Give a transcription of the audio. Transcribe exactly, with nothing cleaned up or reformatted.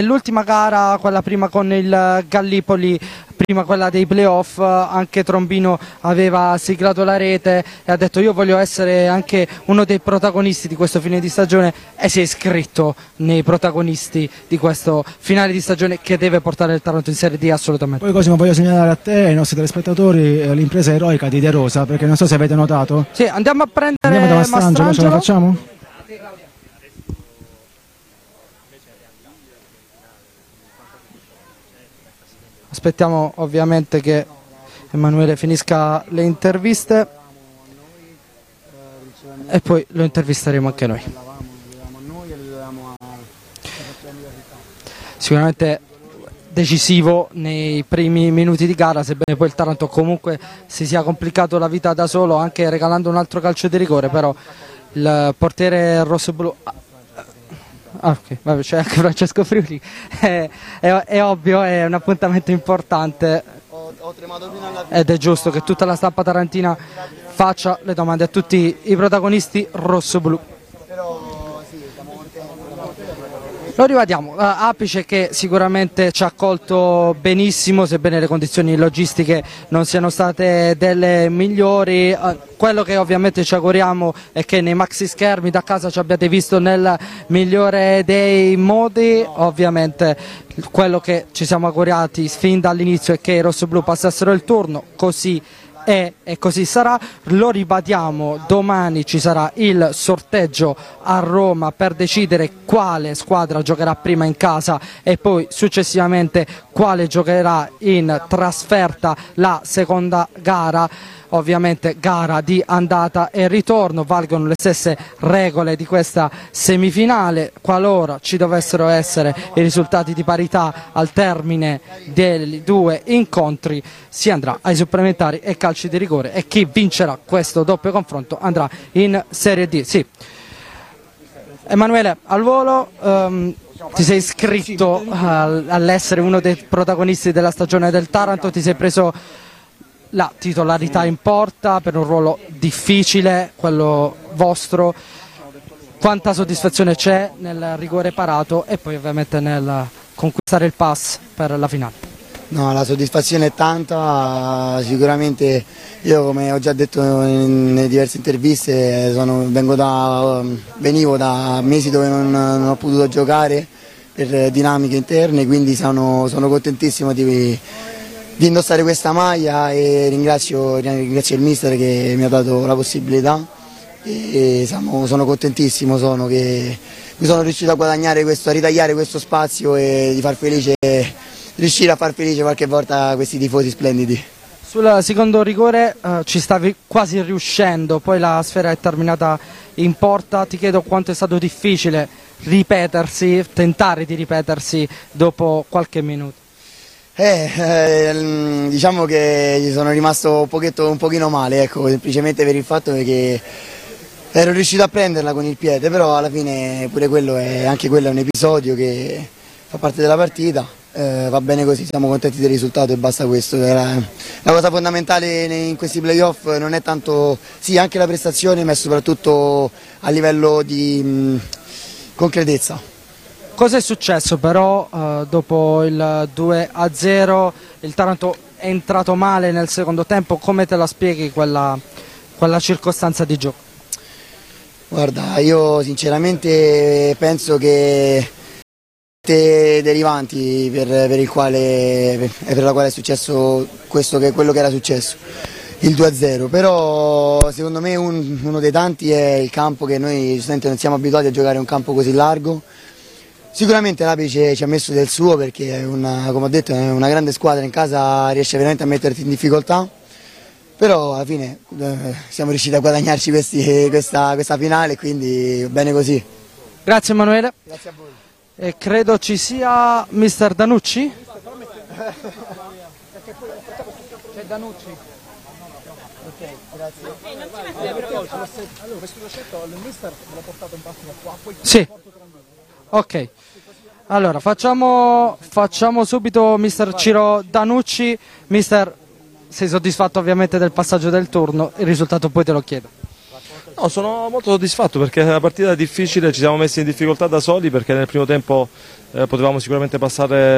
nell'ultima gara, quella prima con il Gallipoli, prima quella dei playoff, anche Trombino aveva siglato la rete e ha detto io voglio essere anche uno dei protagonisti di questo fine di stagione, e si è iscritto nei protagonisti di questo finale di stagione che deve portare il Taranto in Serie D assolutamente. Poi Cosimo, voglio segnalare a te e ai nostri telespettatori eh, l'impresa eroica di De Rosa, perché non so se avete notato. Sì, andiamo a prendere Andiamo da Mastrangelo, ce la facciamo? Aspettiamo ovviamente che Emanuele finisca le interviste e poi lo intervisteremo anche noi. Sicuramente decisivo nei primi minuti di gara, sebbene poi il Taranto comunque si sia complicato la vita da solo anche regalando un altro calcio di rigore, però il portiere rossoblu, ah, ok, vabbè, c'è anche Francesco Friuli, è, è, è ovvio, è un appuntamento importante ed è giusto che tutta la stampa tarantina faccia le domande a tutti i protagonisti rossoblu. Lo rivediamo, uh, Apice che sicuramente ci ha accolto benissimo, sebbene le condizioni logistiche non siano state delle migliori. Uh, quello che ovviamente ci auguriamo è che nei maxi schermi da casa ci abbiate visto nel migliore dei modi. Ovviamente quello che ci siamo augurati fin dall'inizio è che i rossoblu passassero il turno, così è e così sarà. Lo ribadiamo, domani ci sarà il sorteggio a Roma per decidere quale squadra giocherà prima in casa e poi successivamente quale giocherà in trasferta la seconda gara. Ovviamente gara di andata e ritorno, valgono le stesse regole di questa semifinale. Qualora ci dovessero essere i risultati di parità al termine dei due incontri, si andrà ai supplementari e calci di rigore e chi vincerà questo doppio confronto andrà in Serie D. Sì. Emanuele, al volo, um, ti sei iscritto uh, all'essere uno dei protagonisti della stagione del Taranto, ti sei preso la titolarità in porta per un ruolo difficile, quello vostro. Quanta soddisfazione c'è nel rigore parato e poi ovviamente nel conquistare il pass per la finale? No, la soddisfazione è tanta, sicuramente io come ho già detto in diverse interviste sono, vengo da, venivo da mesi dove non, non ho potuto giocare per dinamiche interne, quindi sono, sono contentissimo di di indossare questa maglia e ringrazio, ringrazio il mister che mi ha dato la possibilità e siamo, sono contentissimo sono che mi sono riuscito a guadagnare questo, a ritagliare questo spazio e di far felice, riuscire a far felice qualche volta questi tifosi splendidi. Sul secondo rigore eh, ci stavi quasi riuscendo, poi la sfera è terminata in porta, ti chiedo quanto è stato difficile ripetersi, tentare di ripetersi dopo qualche minuto. Eh, eh, diciamo che ci sono rimasto un, pochetto, un pochino male, ecco, semplicemente per il fatto che ero riuscito a prenderla con il piede, però alla fine pure quello è, anche quello è un episodio che fa parte della partita, eh, va bene così, siamo contenti del risultato e basta questo. La, la cosa fondamentale in questi playoff non è tanto, sì, anche la prestazione, ma soprattutto a livello di mh, concretezza. Cosa è successo però eh, dopo il due a zero? Il Taranto è entrato male nel secondo tempo, come te la spieghi quella, quella circostanza di gioco? Guarda, io sinceramente penso che derivanti per, per, il quale, per la quale è successo questo, che, quello che era successo, il due a zero, però secondo me un, uno dei tanti è il campo, che noi giustamente non siamo abituati a giocare un campo così largo. Sicuramente l'Apice ci ha messo del suo perché è una, come ho detto, è una grande squadra, in casa riesce veramente a metterti in difficoltà, però alla fine eh, siamo riusciti a guadagnarci questi, questa, questa finale, quindi bene così. Grazie Emanuele. Grazie a voi. E credo ci sia mister Danucci? C'è Danucci. Ok, grazie. Allora, questo lascietto il mister l'ha portato un attimo qua, poi sì. Ok, allora facciamo, facciamo subito mister Ciro Danucci. Mister, sei soddisfatto ovviamente del passaggio del turno, il risultato poi te lo chiedo. No, sono molto soddisfatto perché la partita è difficile, ci siamo messi in difficoltà da soli perché nel primo tempo eh, potevamo sicuramente passare